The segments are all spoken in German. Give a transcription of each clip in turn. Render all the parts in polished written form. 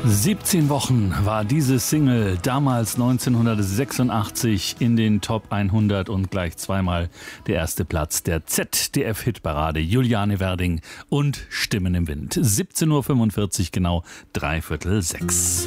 17 Wochen war diese Single damals 1986 in den Top 100 und gleich zweimal der erste Platz der ZDF-Hitparade. Juliane Werding und Stimmen im Wind. 17.45 Uhr, genau 5:45.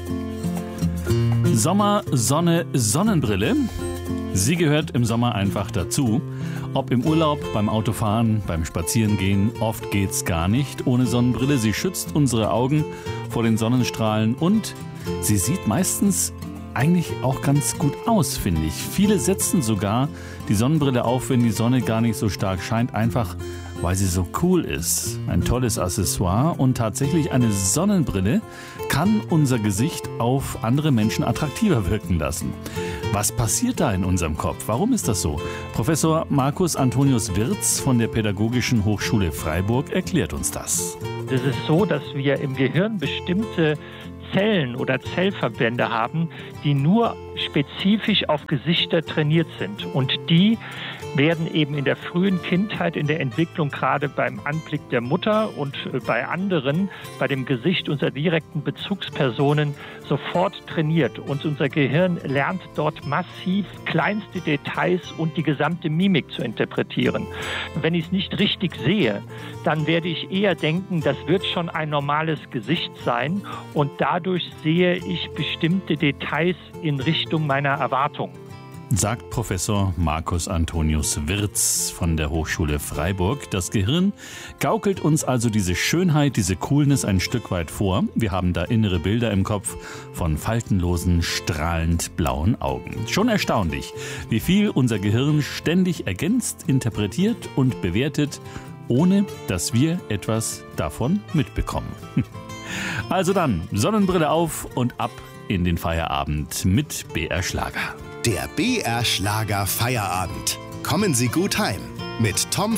Sommer, Sonne, Sonnenbrille. Sie gehört im Sommer einfach dazu. Ob im Urlaub, beim Autofahren, beim Spazierengehen, oft geht's gar nicht ohne Sonnenbrille. Sie schützt unsere Augen vor den Sonnenstrahlen und sie sieht meistens eigentlich auch ganz gut aus, finde ich. Viele setzen sogar die Sonnenbrille auf, wenn die Sonne gar nicht so stark scheint, einfach weil sie so cool ist. Ein tolles Accessoire und tatsächlich eine Sonnenbrille kann unser Gesicht auf andere Menschen attraktiver wirken lassen. Was passiert da in unserem Kopf? Warum ist das so? Professor Markus Antonius Wirz von der Pädagogischen Hochschule Freiburg erklärt uns das. Es ist so, dass wir im Gehirn bestimmte Zellen oder Zellverbände haben, die nur spezifisch auf Gesichter trainiert sind. Und die werden eben in der frühen Kindheit, in der Entwicklung, gerade beim Anblick der Mutter und bei anderen, bei dem Gesicht unserer direkten Bezugspersonen sofort trainiert. Und unser Gehirn lernt dort massiv kleinste Details und die gesamte Mimik zu interpretieren. Wenn ich es nicht richtig sehe, dann werde ich eher denken, das wird schon ein normales Gesicht sein und dadurch sehe ich bestimmte Details in Richtung meiner Erwartung. Sagt Professor Markus Antonius Wirz von der Hochschule Freiburg. Das Gehirn gaukelt uns also diese Schönheit, diese Coolness ein Stück weit vor. Wir haben da innere Bilder im Kopf von faltenlosen, strahlend blauen Augen. Schon erstaunlich, wie viel unser Gehirn ständig ergänzt, interpretiert und bewertet, ohne dass wir etwas davon mitbekommen. Also dann, Sonnenbrille auf und ab in den Feierabend mit BR Schlager. Der BR Schlager Feierabend. Kommen Sie gut heim mit Tom